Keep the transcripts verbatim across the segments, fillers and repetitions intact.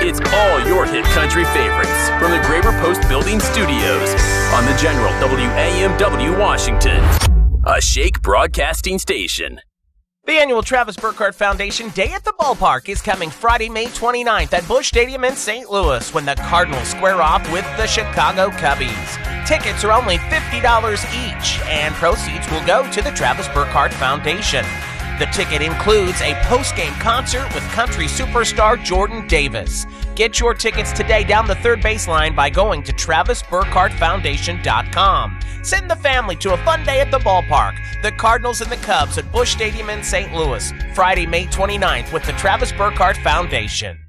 It's all your hit country favorites from the Graber Post Building Studios on the General W A M W Washington, a Shake Broadcasting station. The annual Travis Burkhardt Foundation Day at the Ballpark is coming Friday, May twenty-ninth at Busch Stadium in Saint Louis when the Cardinals square off with the Chicago Cubbies. Tickets are only fifty dollars each, and proceeds will go to the Travis Burkhardt Foundation. The ticket includes a post-game concert with country superstar Jordan Davis. Get your tickets today down the third baseline by going to travis burkhardt foundation dot com. Send the family to a fun day at the ballpark. The Cardinals and the Cubs at Busch Stadium in Saint Louis, Friday, May twenty-ninth with the Travis Burkhardt Foundation.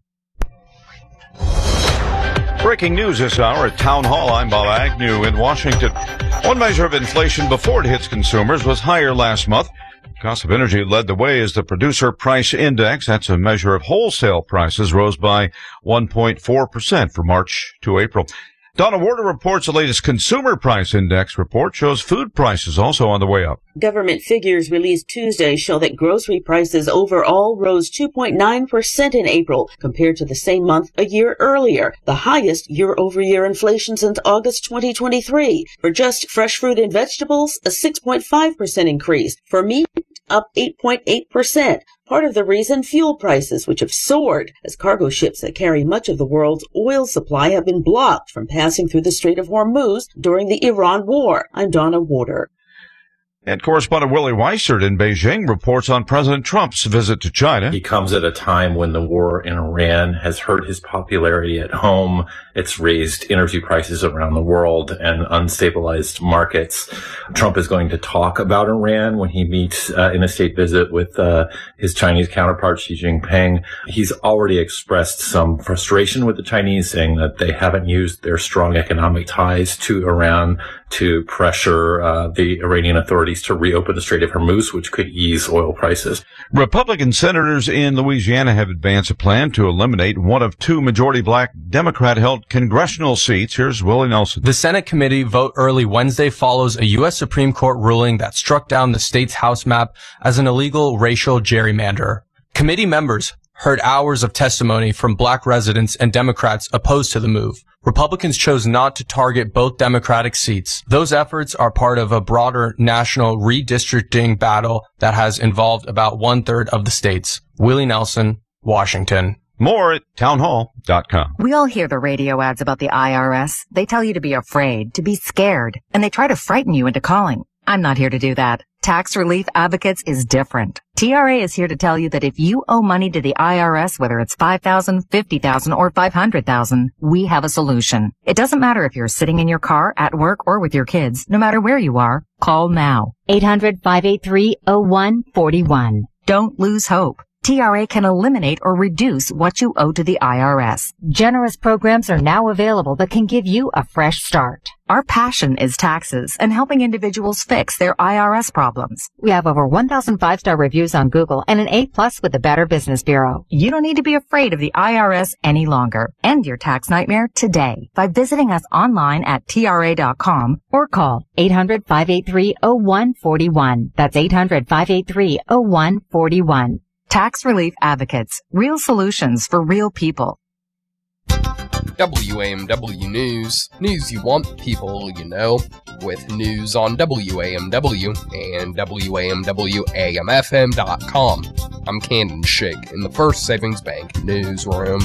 Breaking news this hour at Town Hall. I'm Bob Agnew in Washington. One measure of inflation before it hits consumers was higher last month. Cost of energy led the way as the Producer Price Index, that's a measure of wholesale prices, rose by one point four percent from March to April. Donna Warder reports the latest Consumer Price Index report shows food prices also on the way up. Government figures released Tuesday show that grocery prices overall rose two point nine percent in April compared to the same month a year earlier, the highest year-over-year inflation since August twenty twenty-three. For just fresh fruit and vegetables, a six point five percent increase. For meat, up eight point eight percent. Part of the reason, fuel prices, which have soared as cargo ships that carry much of the world's oil supply have been blocked from passing through the Strait of Hormuz during the Iran war. I'm Donna Warder. And correspondent Willie Weissert in Beijing reports on President Trump's visit to China. He comes at a time when the war in Iran has hurt his popularity at home. It's raised energy prices around the world and unstabilized markets. Trump is going to talk about Iran when he meets uh, in a state visit with uh, his Chinese counterpart, Xi Jinping. He's already expressed some frustration with the Chinese, saying that they haven't used their strong economic ties to Iran to pressure uh, the Iranian authorities to reopen the Strait of Hormuz, which could ease oil prices. Republican senators in Louisiana have advanced a plan to eliminate one of two majority black Democrat-held congressional seats. Here's Willie Nelson. The Senate committee vote early Wednesday follows a U S Supreme Court ruling that struck down the state's House map as an illegal racial gerrymander. Committee members heard hours of testimony from black residents and Democrats opposed to the move. Republicans chose not to target both Democratic seats. Those efforts are part of a broader national redistricting battle that has involved about one-third of the states. Willie Nelson, Washington. More at town hall dot com. We all hear the radio ads about the I R S. They tell you to be afraid, to be scared, and they try to frighten you into calling. I'm not here to do that. Tax Relief Advocates is different. T R A is here to tell you that if you owe money to the I R S, whether it's five thousand dollars, fifty thousand dollars, or five hundred thousand dollars, we have a solution. It doesn't matter if you're sitting in your car, at work, or with your kids. No matter where you are, call now. eight hundred, five eight three, oh one four one. Don't lose hope. T R A can eliminate or reduce what you owe to the I R S. Generous programs are now available that can give you a fresh start. Our passion is taxes and helping individuals fix their I R S problems. We have over one thousand five-star reviews on Google and an A plus with the Better Business Bureau. You don't need to be afraid of the I R S any longer. End your tax nightmare today by visiting us online at T R A dot com or call eight hundred, five eight three, oh one four one. That's eight hundred, five eight three, oh one four one. Tax Relief Advocates. Real solutions for real people. W A M W News. News you want, people you know. With news on W A M W and W A M W A M F M dot com. I'm Camden Shake in the First Savings Bank newsroom.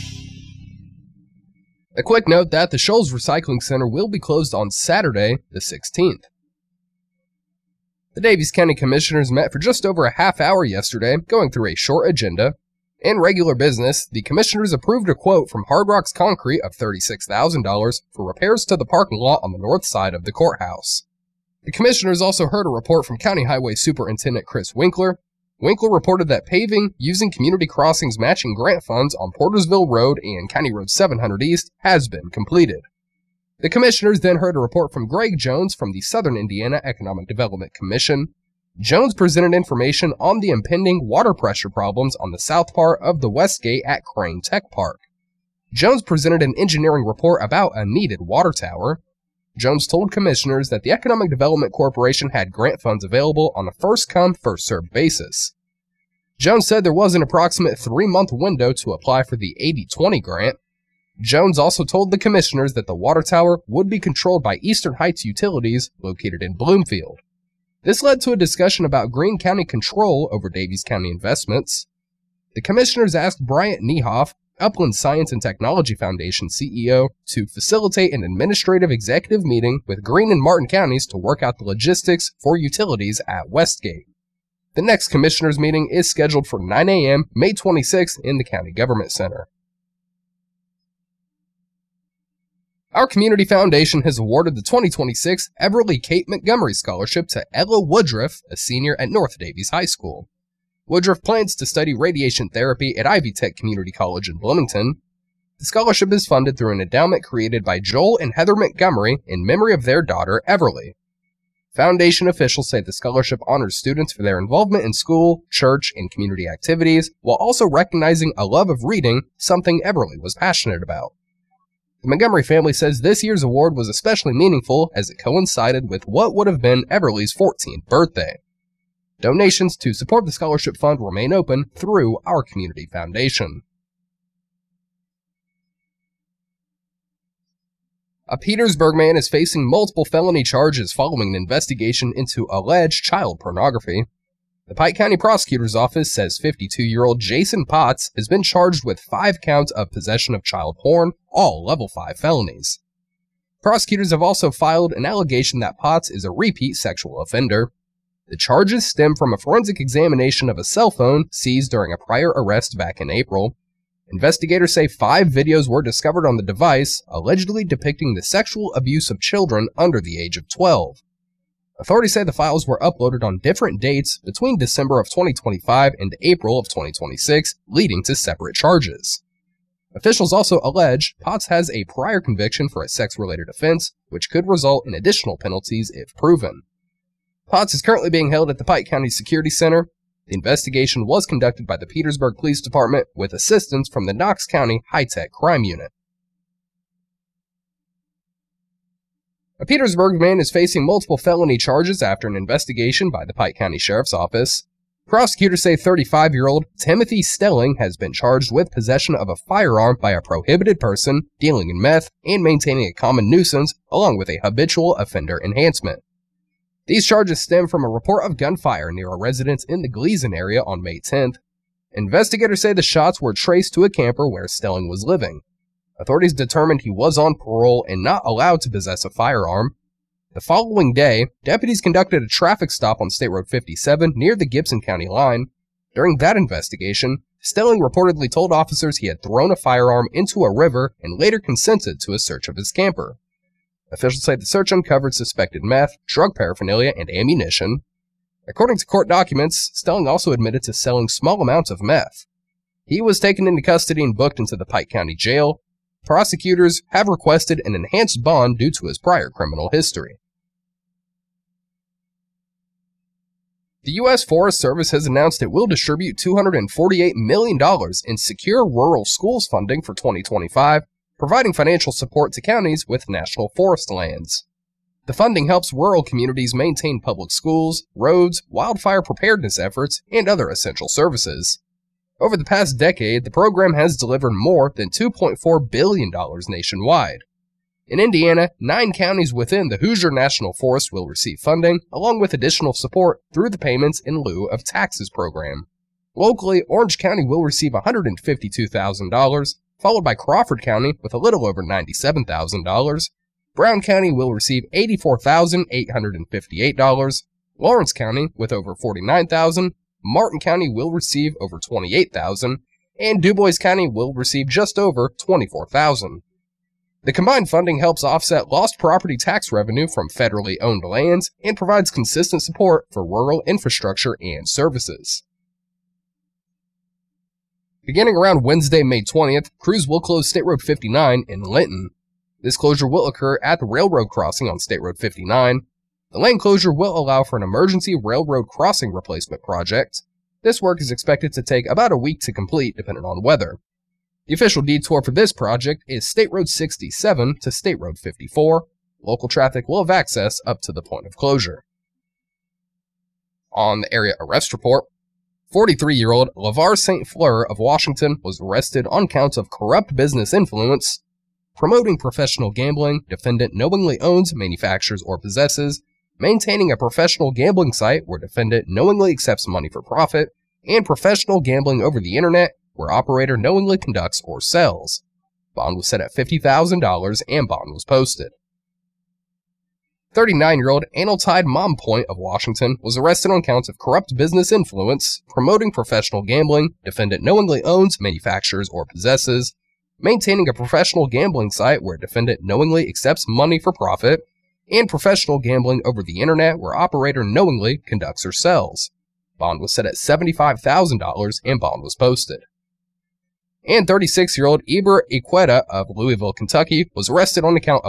A quick note that the Shoals Recycling Center will be closed on Saturday, the sixteenth. The Daviess County Commissioners met for just over a half hour yesterday, going through a short agenda. In regular business, the Commissioners approved a quote from Hard Rocks Concrete of thirty-six thousand dollars for repairs to the parking lot on the north side of the courthouse. The Commissioners also heard a report from County Highway Superintendent Chris Winkler. Winkler reported that paving using Community Crossings matching grant funds on Portersville Road and County Road seven hundred East has been completed. The Commissioners then heard a report from Greg Jones from the Southern Indiana Economic Development Commission. Jones presented information on the impending water pressure problems on the south part of the West Gate at Crane Tech Park. Jones presented an engineering report about a needed water tower. Jones told Commissioners that the Economic Development Corporation had grant funds available on a first-come, first-served basis. Jones said there was an approximate three-month window to apply for the eighty twenty grant. Jones also told the commissioners that the water tower would be controlled by Eastern Heights Utilities, located in Bloomfield. This led to a discussion about Greene County control over Daviess County investments. The commissioners asked Bryant Niehoff, Upland Science and Technology Foundation C E O, to facilitate an administrative executive meeting with Greene and Martin counties to work out the logistics for utilities at Westgate. The next commissioners meeting is scheduled for nine a.m. May twenty-sixth in the County Government Center. Our community foundation has awarded the twenty twenty-six Everly Kate Montgomery Scholarship to Ella Woodruff, a senior at North Daviess High School. Woodruff plans to study radiation therapy at Ivy Tech Community College in Bloomington. The scholarship is funded through an endowment created by Joel and Heather Montgomery in memory of their daughter, Everly. Foundation officials say the scholarship honors students for their involvement in school, church, and community activities, while also recognizing a love of reading, something Everly was passionate about. The Montgomery family says this year's award was especially meaningful as it coincided with what would have been Everly's fourteenth birthday. Donations to support the scholarship fund remain open through our community foundation. A Petersburg man is facing multiple felony charges following an investigation into alleged child pornography. The Pike County Prosecutor's Office says fifty-two-year-old Jason Potts has been charged with five counts of possession of child porn, all level five felonies. Prosecutors have also filed an allegation that Potts is a repeat sexual offender. The charges stem from a forensic examination of a cell phone seized during a prior arrest back in April. Investigators say five videos were discovered on the device, allegedly depicting the sexual abuse of children under the age of twelve. Authorities say the files were uploaded on different dates between December of twenty twenty-five and April of twenty twenty-six, leading to separate charges. Officials also allege Potts has a prior conviction for a sex-related offense, which could result in additional penalties if proven. Potts is currently being held at the Pike County Security Center. The investigation was conducted by the Petersburg Police Department with assistance from the Knox County High-Tech Crime Unit. A Petersburg man is facing multiple felony charges after an investigation by the Pike County Sheriff's Office. Prosecutors say thirty-five-year-old Timothy Stelling has been charged with possession of a firearm by a prohibited person, dealing in meth, and maintaining a common nuisance, along with a habitual offender enhancement. These charges stem from a report of gunfire near a residence in the Gleason area on May tenth. Investigators say the shots were traced to a camper where Stelling was living. Authorities determined he was on parole and not allowed to possess a firearm. The following day, deputies conducted a traffic stop on State Road fifty-seven near the Gibson County line. During that investigation, Stelling reportedly told officers he had thrown a firearm into a river and later consented to a search of his camper. Officials say the search uncovered suspected meth, drug paraphernalia, and ammunition. According to court documents, Stelling also admitted to selling small amounts of meth. He was taken into custody and booked into the Pike County Jail. Prosecutors have requested an enhanced bond due to his prior criminal history. The U S Forest Service has announced it will distribute two hundred forty-eight million dollars in Secure Rural Schools funding for twenty twenty-five, providing financial support to counties with national forest lands. The funding helps rural communities maintain public schools, roads, wildfire preparedness efforts, and other essential services. Over the past decade, the program has delivered more than two point four billion dollars nationwide. In Indiana, nine counties within the Hoosier National Forest will receive funding, along with additional support through the Payments in Lieu of Taxes program. Locally, Orange County will receive one hundred fifty-two thousand dollars, followed by Crawford County with a little over ninety-seven thousand dollars. Brown County will receive eighty-four thousand eight hundred fifty-eight dollars, Lawrence County with over forty-nine thousand dollars, Martin County will receive over twenty-eight thousand dollars, and DuBois County will receive just over twenty-four thousand dollars. The combined funding helps offset lost property tax revenue from federally owned lands and provides consistent support for rural infrastructure and services. Beginning around Wednesday, May twentieth, crews will close State Road fifty-nine in Linton. This closure will occur at the railroad crossing on State Road fifty-nine. The lane closure will allow for an emergency railroad crossing replacement project. This work is expected to take about a week to complete, depending on weather. The official detour for this project is State Road sixty-seven to State Road fifty-four. Local traffic will have access up to the point of closure. On the area arrest report, forty-three-year-old LeVar Saint Fleur of Washington was arrested on counts of corrupt business influence, promoting professional gambling. Defendant knowingly owns, manufactures, or possesses, maintaining a professional gambling site where defendant knowingly accepts money for profit, and professional gambling over the internet where operator knowingly conducts or sells. Bond was set at fifty thousand dollars and bond was posted. thirty-nine-year-old Aniltide Mompoint of Washington was arrested on counts of corrupt business influence, promoting professional gambling. Defendant knowingly owns, manufactures, or possesses, maintaining a professional gambling site where defendant knowingly accepts money for profit, and professional gambling over the internet where operator knowingly conducts or sells. Bond was set at seventy-five thousand dollars and bond was posted. And thirty-six-year-old Eber Iqueta of Louisville, Kentucky was arrested on account of